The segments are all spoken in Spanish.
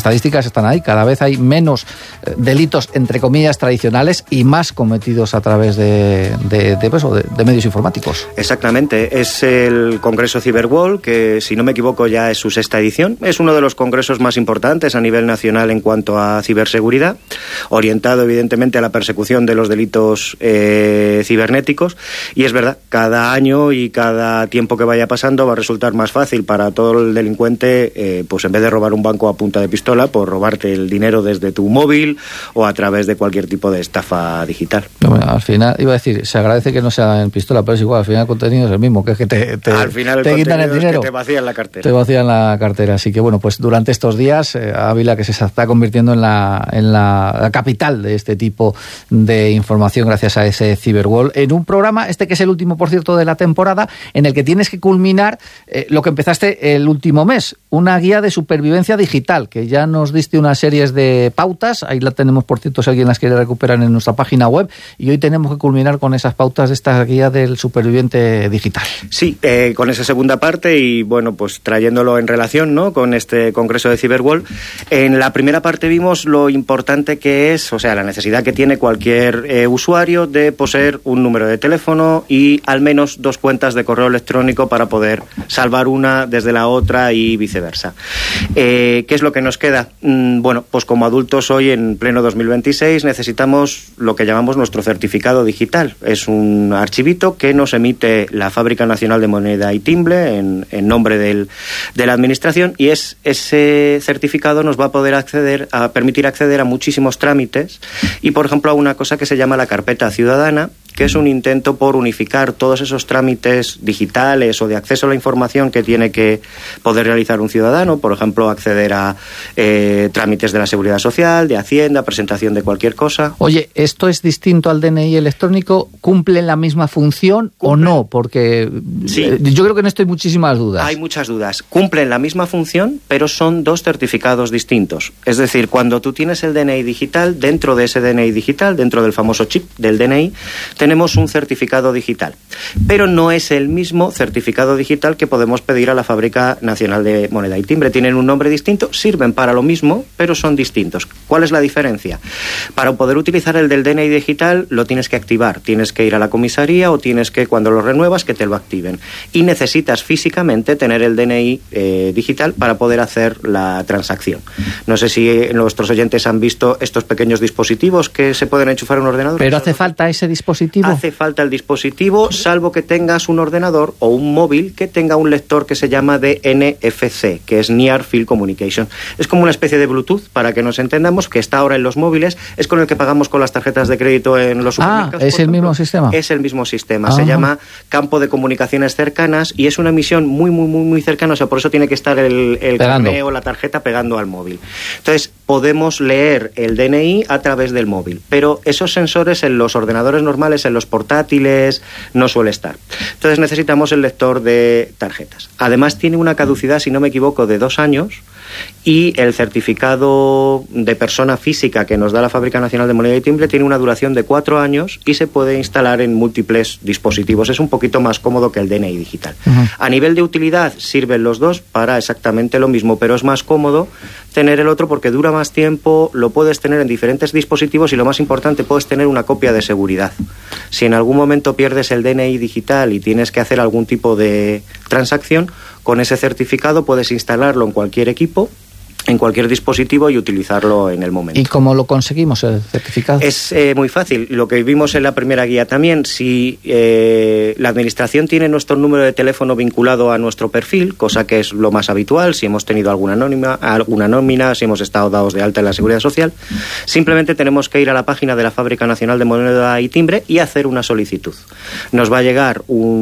estadísticas están ahí. Cada vez hay menos delitos, entre comillas, tradicionales y más cometidos a través de medios informáticos. Exactamente. Es el Congreso Cyberworld, que si no me equivoco ya es su 6ª edición. Es uno de los congresos más importantes a nivel nacional en cuanto a ciberseguridad, orientado evidentemente a la persecución de los delitos cibernéticos. Y es verdad, cada año y cada tiempo que vaya pasando va a resultar más fácil para todo el delincuente, pues en vez de robar un banco a punta de pistola, pues robarte el dinero desde tu móvil o a través de cualquier tipo de estafa digital. Bueno, al final, iba a decir, se agradece que no sea en pistola, pero es igual, al final el contenido es el mismo, que es que al final te quitan el dinero, es que te vacían la cartera. Te vacían la cartera. Así que bueno, pues durante estos días, Ávila, que se está convirtiendo en la capital de este tipo de información gracias a ese Cyberworld, en un programa, que es el último, por cierto, de la temporada, en el que tienes que culminar lo que empezaste el último mes, una guía de supervivencia digital, que ya nos diste unas series de pautas, ahí la tenemos, por cierto, si alguien las quiere recuperar en nuestra página web, y hoy tenemos que culminar con esas pautas de esta guía del superviviente digital. Sí, con esa segunda parte y bueno, pues trayéndolo en relación, ¿no?, con este Congreso de Cyberworld. En la primera parte vimos lo importante que es, o sea, la necesidad que tiene cualquier usuario de poseer un número de teléfono y al menos 2 cuentas de correo electrónico para poder salvar una desde la otra y viceversa. ¿Qué es lo que nos queda? Bueno, pues como adultos hoy, en pleno 2026, necesitamos lo que llamamos nuestro certificado digital. Es un archivito que nos emite la Fábrica Nacional de Moneda y Timbre en nombre de la Administración, y ese certificado nos va a poder permitir acceder a muchísimos trámites y, por ejemplo, a una cosa que se llama la carpeta ciudadana, que es un intento por unificar todos esos trámites digitales o de acceso a la información que tiene que poder realizar un ciudadano, por ejemplo, acceder a trámites de la Seguridad Social, de Hacienda, presentación de cualquier cosa. Oye, ¿esto es distinto al DNI electrónico? ¿Cumplen la misma función o no? Porque sí, yo creo que en esto hay muchísimas dudas. Hay muchas dudas. Cumplen la misma función, pero son 2 certificados distintos. Es decir, cuando tú tienes el DNI digital, dentro de ese DNI digital, dentro del famoso chip del DNI, tenemos un certificado digital, pero no es el mismo certificado digital que podemos pedir a la Fábrica Nacional de Moneda y Timbre. Tienen un nombre distinto, sirven para lo mismo, pero son distintos. ¿Cuál es la diferencia? Para poder utilizar el del DNI digital lo tienes que activar, tienes que ir a la comisaría o tienes que, cuando lo renuevas, que te lo activen. Y necesitas físicamente tener el DNI digital para poder hacer la transacción. No sé si nuestros oyentes han visto estos pequeños dispositivos que se pueden enchufar a un ordenador. ¿Pero hace falta ese dispositivo? Hace falta el dispositivo, salvo que tengas un ordenador o un móvil que tenga un lector que se llama de NFC, que es Near Field Communication. Es como una especie de Bluetooth, para que nos entendamos, que está ahora en los móviles, es con el que pagamos con las tarjetas de crédito en los supermercados. ¿Es el mismo sistema? Es el mismo sistema, se llama campo de comunicaciones cercanas y es una emisión muy cercana, o sea, por eso tiene que estar el carné o la tarjeta pegando al móvil. Entonces, podemos leer el DNI a través del móvil, pero esos sensores en los ordenadores normales, en los portátiles, no suele estar. Entonces necesitamos el lector de tarjetas. Además tiene una caducidad, si no me equivoco, de 2 años, y el certificado de persona física que nos da la Fábrica Nacional de Moneda y Timbre tiene una duración de 4 años y se puede instalar en múltiples dispositivos. Es un poquito más cómodo que el DNI digital. A nivel de utilidad sirven los dos para exactamente lo mismo, pero es más cómodo tener el otro porque dura más tiempo, lo puedes tener en diferentes dispositivos y, lo más importante, puedes tener una copia de seguridad. Si en algún momento pierdes el DNI digital y tienes que hacer algún tipo de transacción, con ese certificado puedes instalarlo en cualquier equipo, en cualquier dispositivo y utilizarlo en el momento. ¿Y cómo lo conseguimos, el certificado? Es muy fácil. Lo que vimos en la primera guía también, si la Administración tiene nuestro número de teléfono vinculado a nuestro perfil, cosa que es lo más habitual, si hemos tenido alguna nómina, si hemos estado dados de alta en la Seguridad Social, simplemente tenemos que ir a la página de la Fábrica Nacional de Moneda y Timbre y hacer una solicitud. Nos va a llegar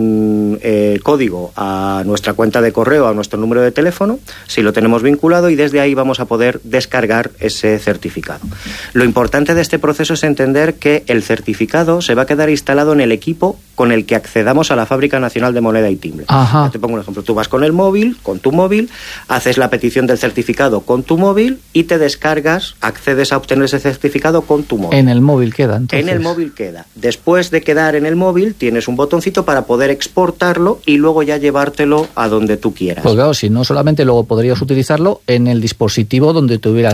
un código a nuestra cuenta de correo, a nuestro número de teléfono, si lo tenemos vinculado, y desde ahí vamos a poder descargar ese certificado. Lo importante de este proceso es entender que el certificado se va a quedar instalado en el equipo con el que accedamos a la Fábrica Nacional de Moneda y Timbre. Te pongo un ejemplo. Tú vas con el móvil, con tu móvil, haces la petición del certificado con tu móvil y te descargas, accedes a obtener ese certificado con tu móvil. En el móvil queda, entonces. En el móvil queda. Después de quedar en el móvil, tienes un botoncito para poder exportarlo y luego ya llevártelo a donde tú quieras. Pues claro, si no, solamente luego podrías utilizarlo en el dispositivo donde tuviera